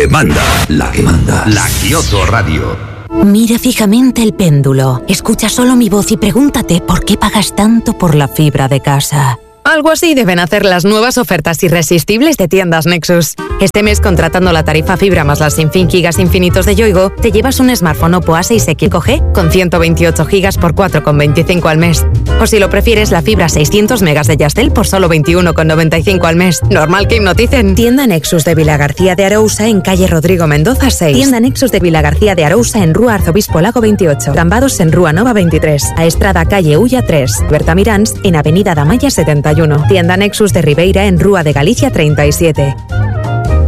que manda. La que manda. La Kioto Radio. Mira fijamente el péndulo, escucha solo mi voz y pregúntate por qué pagas tanto por la fibra de casa. Algo así deben hacer las nuevas ofertas irresistibles de Tiendas Nexus. Este mes, contratando la tarifa fibra más las sin fin gigas infinitos de Yoigo, te llevas un smartphone Oppo A6 5G con 128 gigas por 4,25 al mes. O si lo prefieres, la fibra 600 megas de Yastel por solo 21,95 al mes. Normal que hipnoticen. Tienda Nexus de Vilagarcía de Arousa en calle Rodrigo Mendoza 6. Tienda Nexus de Vilagarcía de Arousa en Rúa Arzobispo Lago 28. Cambados en Rúa Nova 23. A Estrada calle Ulla 3. Berta Mirans en avenida Damaya 71. Tienda Nexus de Ribeira en Rúa de Galicia 37.